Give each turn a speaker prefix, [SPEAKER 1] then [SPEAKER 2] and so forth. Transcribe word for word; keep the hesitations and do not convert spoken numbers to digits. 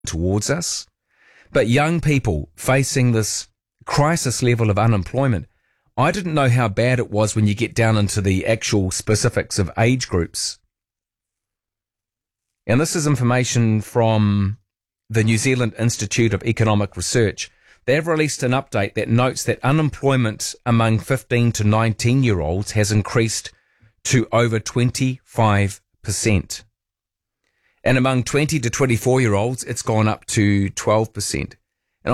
[SPEAKER 1] towards us. But young people facing this crisis level of unemployment, I didn't know how bad it was when you get down into the actual specifics of age groups. And this is information from the New Zealand Institute of Economic Research. They've released an update that notes that unemployment among fifteen to nineteen year olds has increased to over twenty-five percent. And among twenty to twenty-four year olds, it's gone up to twelve percent.